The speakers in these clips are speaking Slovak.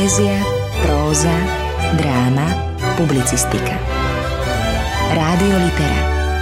Poézia, próza, dráma, publicistika. Rádio Litera.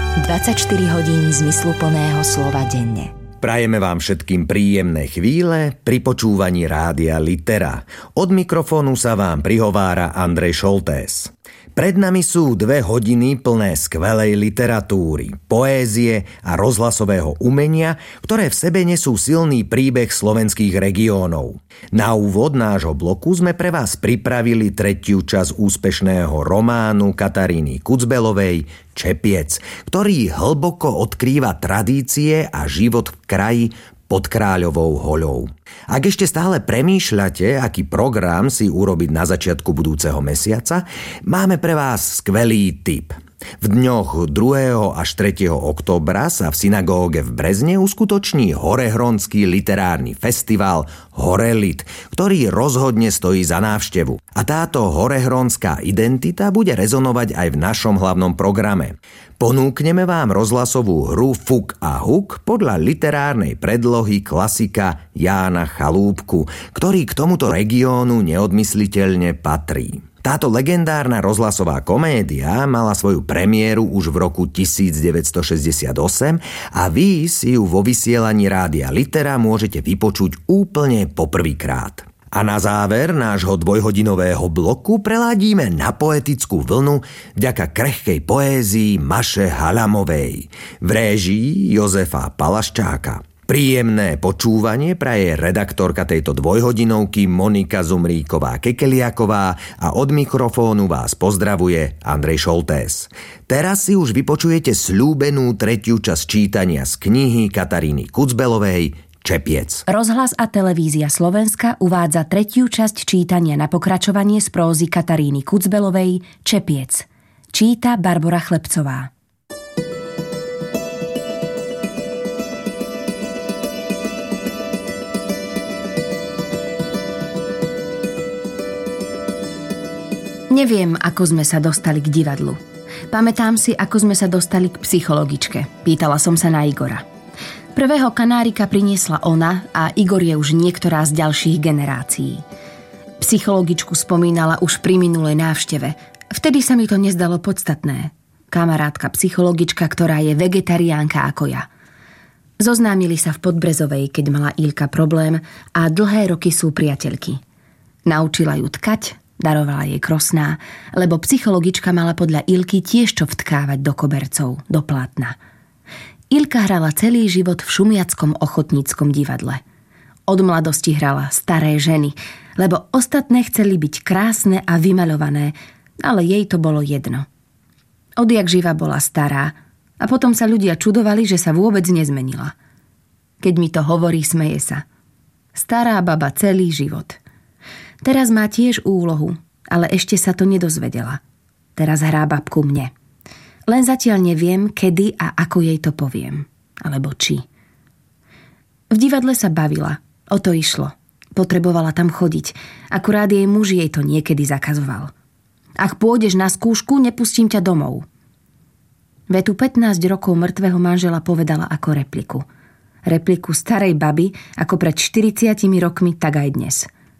24 hodín zmysluplného slova denne. Prajeme vám všetkým príjemné chvíle pri počúvaní Rádia Litera. Od mikrofónu sa vám prihovára Andrej Šoltés. Pred nami sú 2 hodiny plné skvelej literatúry, poézie a rozhlasového umenia, ktoré v sebe nesú silný príbeh slovenských regiónov. Na úvod nášho bloku sme pre vás pripravili 3. časť úspešného románu Kataríny Kucbelovej Čepiec, ktorý hlboko odkrýva tradície a život v kraji pod Kráľovou hoľou. Ak ešte stále premýšľate, aký program si urobiť na začiatku budúceho mesiaca, máme pre vás skvelý tip. V dňoch 2. až 3. októbra sa v synagóge v Brezne uskutoční Horehronský literárny festival Horelit, ktorý rozhodne stojí za návštevu. A táto horehronská identita bude rezonovať aj v našom hlavnom programe. Ponúkneme vám rozhlasovú hru Fuk a Huk podľa literárnej predlohy klasika Jána Chalúbku, ktorý k tomuto regiónu neodmysliteľne patrí. Táto legendárna rozhlasová komédia mala svoju premiéru už v roku 1968 a vy si ju vo vysielaní Rádia Litera môžete vypočuť úplne poprvýkrát. A na záver nášho 2-hodinového bloku preladíme na poetickú vlnu vďaka krehkej poézii Maše Halamovej v réžii Jozefa Palaščáka. Príjemné počúvanie praje redaktorka tejto 2-hodinovky Monika Zumríková-Kekeliaková a od mikrofónu vás pozdravuje Andrej Šoltés. Teraz si už vypočujete sľúbenú 3. časť čítania z knihy Kataríny Kucbelovej Čepiec. Rozhlas a televízia Slovenska uvádza 3. časť čítania na pokračovanie z prózy Kataríny Kucbelovej Čepiec. Číta Barbora Chlebcová. Neviem, ako sme sa dostali k divadlu. Pamätám si, ako sme sa dostali k psychologičke. Pýtala som sa na Igora. Prvého kanárika priniesla ona a Igor je už niektorá z ďalších generácií. Psychologičku spomínala už pri minulej návšteve. Vtedy sa mi to nezdalo podstatné. Kamarátka psychologička, ktorá je vegetariánka ako ja. Zoznámili sa v Podbrezovej, keď mala Ilka problém a dlhé roky sú priateľky. Naučila ju tkať, darovala jej krosná, lebo psychologička mala podľa Ilky tiež čo vtkávať do kobercov, do plátna. Ilka hrala celý život v šumiackom ochotníckom divadle. Od mladosti hrala staré ženy, lebo ostatné chceli byť krásne a vymaľované, ale jej to bolo jedno. Odjak živa bola stará a potom sa ľudia čudovali, že sa vôbec nezmenila. Keď mi to hovorí, smeje sa. Stará baba celý život. Teraz má tiež úlohu, ale ešte sa to nedozvedela. Teraz hrá babku mne. Len zatiaľ neviem, kedy a ako jej to poviem. Alebo či. V divadle sa bavila. O to išlo. Potrebovala tam chodiť. Akurát jej muž jej to niekedy zakazoval. Ak pôjdeš na skúšku, nepustím ťa domov. Vetu 15 rokov mŕtvého manžela povedala ako repliku. Repliku starej baby, ako pred 40 rokmi, tak aj dnes.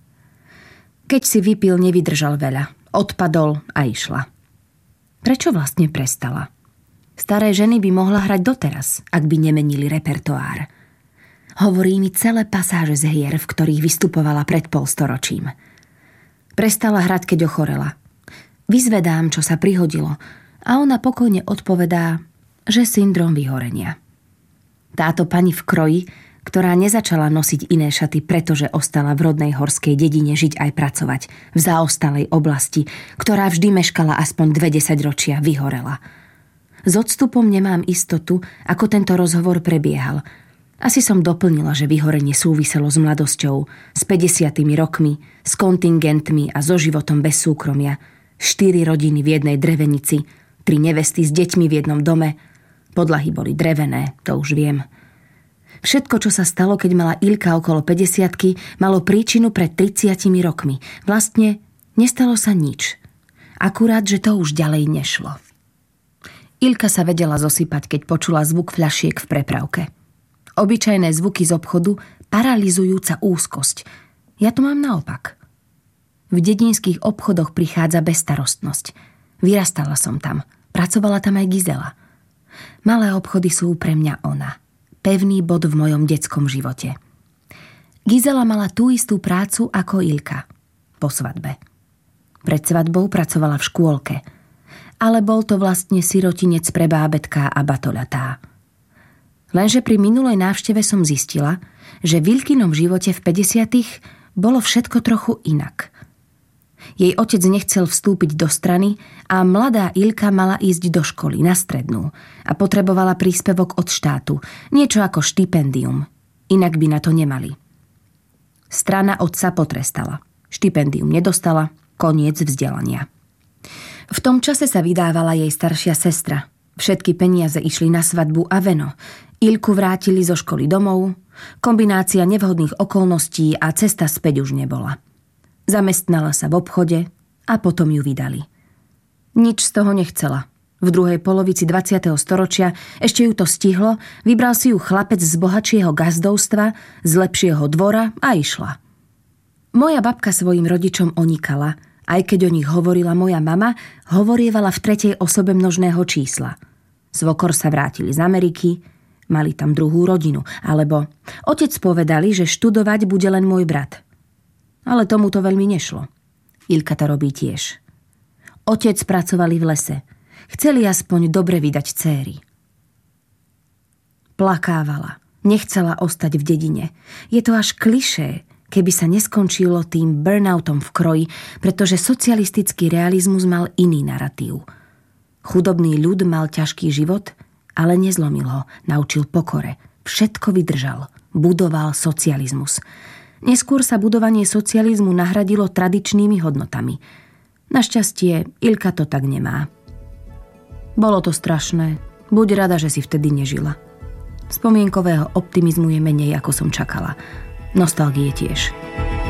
Keď si vypil, nevydržal veľa. Odpadol a išla. Prečo vlastne prestala? Staré ženy by mohla hrať doteraz, ak by nemenili repertoár. Hovorí mi celé pasáže z hier, v ktorých vystupovala pred polstoročím. Prestala hrať, keď ochorela. Vyzvedám, čo sa prihodilo, a ona pokojne odpovedá, že syndrom vyhorenia. Táto pani v kroji, ktorá nezačala nosiť iné šaty, pretože ostala v rodnej horskej dedine žiť aj pracovať, v zaostalej oblasti, ktorá vždy meškala aspoň 20 ročia, vyhorela. S odstupom nemám istotu, ako tento rozhovor prebiehal. Asi som doplnila, že vyhorenie súviselo s mladosťou, s 50 rokmi, s kontingentmi a so životom bez súkromia. 4 rodiny v jednej drevenici, 3 nevesty s deťmi v jednom dome. Podlahy boli drevené, to už viem. Všetko, čo sa stalo, keď mala Ilka okolo 50-ky, malo príčinu pred 30 rokmi. Vlastne nestalo sa nič. Akurát, že to už ďalej nešlo. Ilka sa vedela zosypať, keď počula zvuk fľašiek v prepravke. Obyčajné zvuky z obchodu, paralyzujúca úzkosť. Ja to mám naopak. V dedinských obchodoch prichádza bezstarostnosť. Vyrastala som tam. Pracovala tam aj Gizela. Malé obchody sú pre mňa ona. Pevný bod v mojom detskom živote. Gizela mala tú istú prácu ako Ilka. Po svadbe. Pred svadbou pracovala v škôlke. Ale bol to vlastne sirotinec pre bábätká a batoľatá. Lenže pri minulej návšteve som zistila, že v Ilkinom živote v 50-tych bolo všetko trochu inak. Jej otec nechcel vstúpiť do strany a mladá Ilka mala ísť do školy na strednú a potrebovala príspevok od štátu, niečo ako štipendium. Inak by na to nemali. Strana otca potrestala. Štipendium nedostala, koniec vzdelania. V tom čase sa vydávala jej staršia sestra. Všetky peniaze išli na svadbu a veno. Ilku vrátili zo školy domov, kombinácia nevhodných okolností a cesta späť už nebola. Zamestnala sa v obchode a potom ju vydali. Nič z toho nechcela. V druhej polovici 20. storočia ešte ju to stihlo, vybral si ju chlapec z bohatšieho gazdovstva, z lepšieho dvora a išla. Moja babka svojim rodičom onikala, aj keď o nich hovorila moja mama, hovorievala v tretej osobe množného čísla. Svokor sa vrátili z Ameriky, mali tam druhú rodinu, alebo otec povedali, že študovať bude len môj brat. Ale tomu to veľmi nešlo. Ilka to robí tiež. Otec pracovali v lese. Chceli aspoň dobre vydať céry. Plakávala. Nechcela ostať v dedine. Je to až klišé, keby sa neskončilo tým burnoutom v kroji, pretože socialistický realizmus mal iný naratív. Chudobný ľud mal ťažký život, ale nezlomil ho, naučil pokore. Všetko vydržal. Budoval socializmus. Neskôr sa budovanie socializmu nahradilo tradičnými hodnotami. Našťastie, Ilka to tak nemá. Bolo to strašné. Buď rada, že si vtedy nežila. Spomienkového optimizmu je menej, ako som čakala. Nostalgie tiež.